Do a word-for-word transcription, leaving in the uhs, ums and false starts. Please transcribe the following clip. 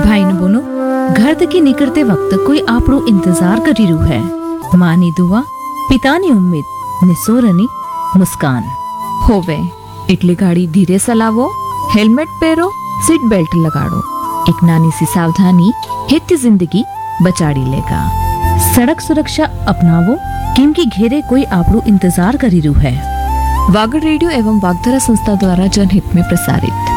ભાઈ ને બોનો ઘર તકી નીકળતે વખત કોઈ આપણું ઇંતજાર કરી રહ્યું હે. માની દુઆ, પિતાની ઉમ્મીદ, નિસોરની મુસ્કાન. હોવે એટલે ગાડી ધીરે ચલાવો, હેલ્મેટ પહેરો, सीट बेल्ट लगाड़ो. एक नानी सी सावधानी हित जिंदगी बचाड़ी लेगा. सड़क सुरक्षा अपनावो क्योंकि घेरे कोई આપણું इंतजार करी રહ્યું है. वागड़ रेडियो एवं वागधरा संस्था द्वारा जनहित में प्रसारित.